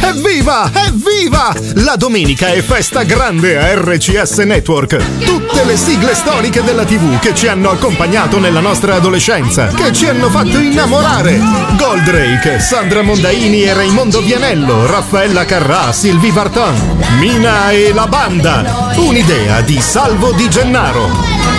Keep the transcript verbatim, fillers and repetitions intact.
Evviva! Evviva! La domenica è festa grande a R C S Network. Tutte le sigle storiche della tivù che ci hanno accompagnato nella nostra adolescenza, che ci hanno fatto innamorare. Goldrake, Sandra Mondaini e Raimondo Vianello, Raffaella Carrà, Sylvie Vartan, Mina e la banda. Un'idea di Salvo Di Gennaro.